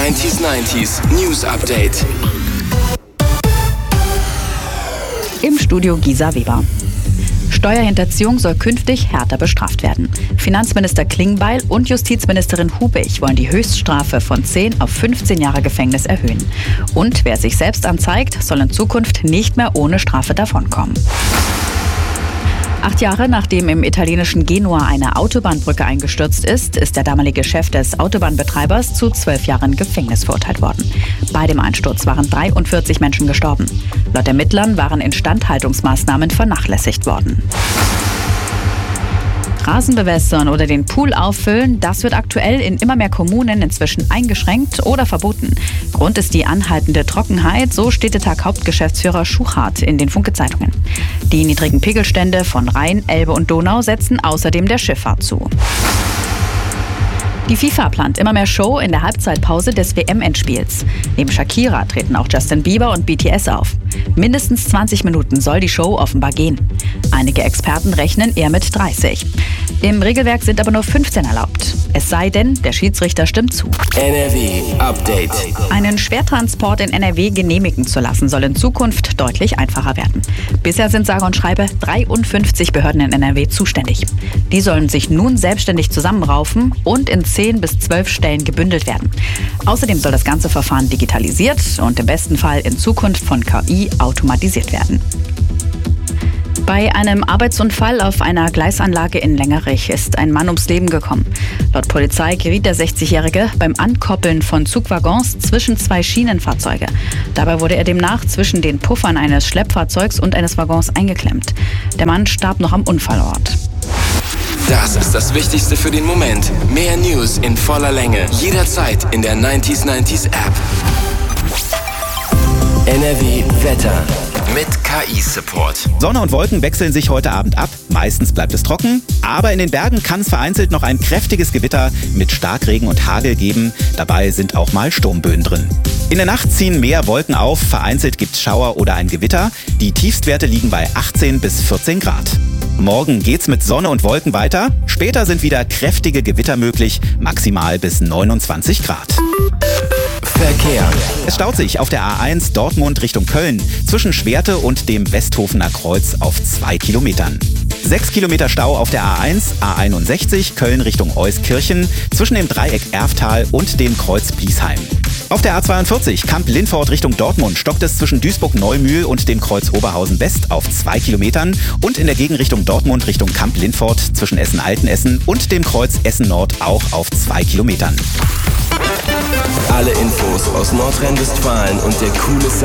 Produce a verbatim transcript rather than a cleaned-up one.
neunzig neunzig News Update. Im Studio Gisa Weber. Steuerhinterziehung soll künftig härter bestraft werden. Finanzminister Klingbeil und Justizministerin Hubig wollen die Höchststrafe von zehn auf fünfzehn Jahre Gefängnis erhöhen. Und wer sich selbst anzeigt, soll in Zukunft nicht mehr ohne Strafe davonkommen. Acht Jahre nachdem im italienischen Genua eine Autobahnbrücke eingestürzt ist, ist der damalige Chef des Autobahnbetreibers zu zwölf Jahren Gefängnis verurteilt worden. Bei dem Einsturz waren dreiundvierzig Menschen gestorben. Laut Ermittlern waren Instandhaltungsmaßnahmen vernachlässigt worden. Rasen bewässern oder den Pool auffüllen, das wird aktuell in immer mehr Kommunen inzwischen eingeschränkt oder verboten. Grund ist die anhaltende Trockenheit, so Städtetag-Hauptgeschäftsführer Schuchart in den Funke-Zeitungen. Die niedrigen Pegelstände von Rhein, Elbe und Donau setzen außerdem der Schifffahrt zu. Die FIFA plant immer mehr Show in der Halbzeitpause des W M-Endspiels. Neben Shakira treten auch Justin Bieber und B T S auf. Mindestens zwanzig Minuten soll die Show offenbar gehen. Einige Experten rechnen eher mit dreißig. Im Regelwerk sind aber nur fünfzehn erlaubt. Es sei denn, der Schiedsrichter stimmt zu. N R W Update. Einen Schwertransport in N R W genehmigen zu lassen, soll in Zukunft deutlich einfacher werden. Bisher sind sage und schreibe dreiundfünfzig Behörden in N R W zuständig. Die sollen sich nun selbstständig zusammenraufen und in zehn bis zwölf Stellen gebündelt werden. Außerdem soll das ganze Verfahren digitalisiert und im besten Fall in Zukunft von K I automatisiert werden. Bei einem Arbeitsunfall auf einer Gleisanlage in Längerich ist ein Mann ums Leben gekommen. Laut Polizei geriet der sechzigjährige beim Ankoppeln von Zugwaggons zwischen zwei Schienenfahrzeuge. Dabei wurde er demnach zwischen den Puffern eines Schleppfahrzeugs und eines Waggons eingeklemmt. Der Mann starb noch am Unfallort. Das ist das Wichtigste für den Moment. Mehr News in voller Länge. Jederzeit in der neunzig neunzig App. N R W Wetter mit K I-Support. Sonne und Wolken wechseln sich heute Abend ab. Meistens bleibt es trocken, aber in den Bergen kann es vereinzelt noch ein kräftiges Gewitter mit Starkregen und Hagel geben. Dabei sind auch mal Sturmböen drin. In der Nacht ziehen mehr Wolken auf, vereinzelt gibt es Schauer oder ein Gewitter. Die Tiefstwerte liegen bei achtzehn bis vierzehn Grad. Morgen geht's mit Sonne und Wolken weiter. Später sind wieder kräftige Gewitter möglich, maximal bis neunundzwanzig Grad. Verkehr. Es staut sich auf der A eins Dortmund Richtung Köln zwischen Schwerte und dem Westhofener Kreuz auf zwei Kilometern. Sechs Kilometer Stau auf der A eins, A einundsechzig Köln Richtung Euskirchen zwischen dem Dreieck Erftal und dem Kreuz Biesheim. Auf der A zweiundvierzig Kamp-Lintfort Richtung Dortmund stockt es zwischen Duisburg-Neumühl und dem Kreuz Oberhausen-West auf zwei Kilometern und in der Gegenrichtung Dortmund Richtung Kamp-Lintfort zwischen Essen-Altenessen und dem Kreuz Essen-Nord auch auf zwei Kilometern. Alle Infos aus Nordrhein-Westfalen und der coole